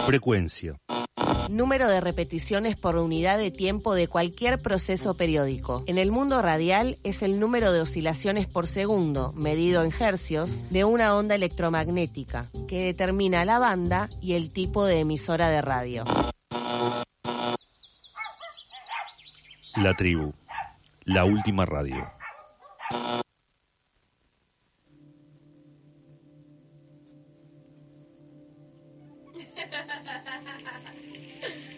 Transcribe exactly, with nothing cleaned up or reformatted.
Frecuencia. Número de repeticiones por unidad de tiempo de cualquier proceso periódico. En el mundo radial es el número de oscilaciones por segundo, medido en hercios, de una onda electromagnética, que determina la banda y el tipo de emisora de radio. La tribu. La última radio.